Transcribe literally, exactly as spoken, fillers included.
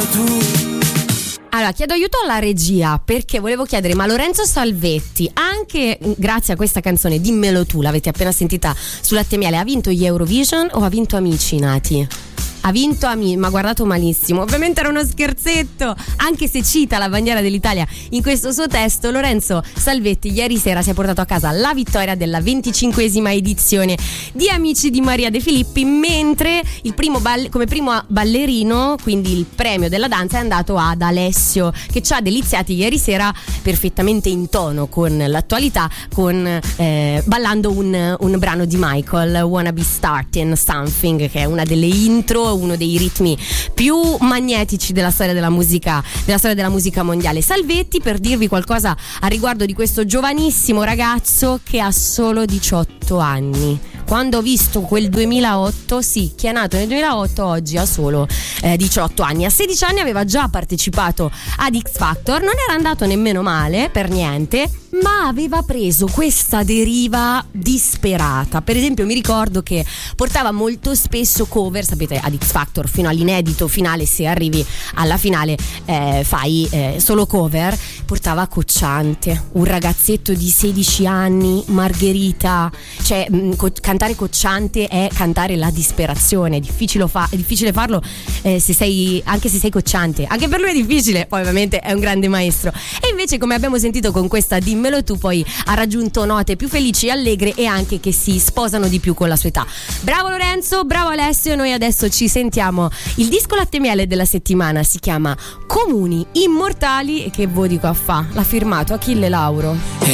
dimmelo tu. Allora, chiedo aiuto alla regia perché volevo chiedere, ma Lorenzo Salvetti, anche grazie a questa canzone Dimmelo tu, l'avete appena sentita su Latte e Miele, ha vinto gli Eurovision o ha vinto Amici Nati? Ha vinto Amici, ma guardato malissimo. Ovviamente era uno scherzetto, anche se cita la bandiera dell'Italia in questo suo testo. Lorenzo Salvetti ieri sera si è portato a casa la vittoria della venticinquesima edizione di Amici di Maria De Filippi, mentre il primo balle, come primo ballerino, quindi il premio della danza, è andato ad Alessio, che ci ha deliziati ieri sera perfettamente in tono con l'attualità, con eh, ballando un, un brano di Michael, Wanna Be Starting Something, che è una delle intro, uno dei ritmi più magnetici della storia della musica della storia della musica mondiale. Salvetti, per dirvi qualcosa a riguardo di questo giovanissimo ragazzo che ha solo diciotto anni. Quando ho visto quel duemilaotto, sì, chi è nato nel duemilaotto oggi ha solo eh, diciotto anni. A sedici anni aveva già partecipato ad X Factor, non era andato nemmeno male per niente, ma aveva preso questa deriva disperata. Per esempio mi ricordo che portava molto spesso cover, sapete, ad X Factor fino all'inedito finale, se arrivi alla finale eh, fai eh, solo cover. Portava Cocciante, un ragazzetto di sedici anni, Margherita, cioè mh, co- cantare Cocciante è cantare la disperazione, è difficile, fa- è difficile farlo eh, se sei, anche se sei Cocciante, anche per lui è difficile, poi ovviamente è un grande maestro. E invece, come abbiamo sentito con questa Dimmelo tu, poi ha raggiunto note più felici e allegre e anche che si sposano di più con la sua età. Bravo Lorenzo, bravo Alessio. Noi adesso ci sentiamo il disco Latte e Miele della settimana, si chiama Comuni Immortali, e che voi dico a fa? L'ha firmato Achille Lauro.